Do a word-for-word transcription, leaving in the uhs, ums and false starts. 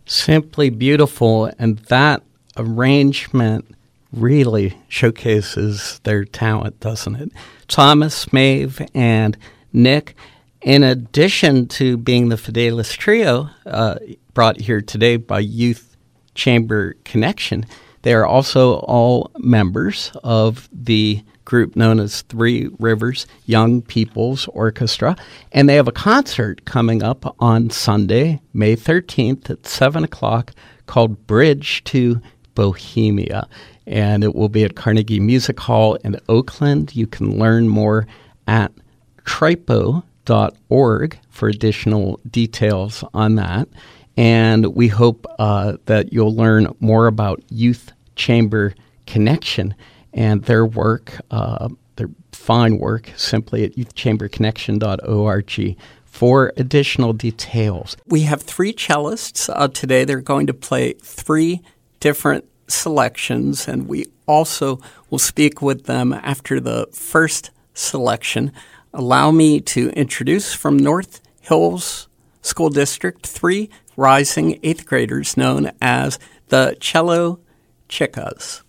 Simply beautiful, and that arrangement really showcases their talent, doesn't it? Thomas, Maeve, and Nick, in addition to being the Fidelis Trio, uh, brought here today by Youth Chamber Connection, they are also all members of the group known as Three Rivers Young People's Orchestra, and they have a concert coming up on Sunday, May thirteenth at seven o'clock called Bridge to Bohemia, and it will be at Carnegie Music Hall in Oakland. You can learn more at tripo dot org for additional details on that. And we hope uh, that you'll learn more about Youth Chamber Connection and their work, uh, their fine work, simply at youth chamber connection dot org for additional details. We have three cellists uh, today. They're going to play three different selections, and we also will speak with them after the first selection. Allow me to introduce from North Hills School District, three rising eighth graders known as the Cello Chicas.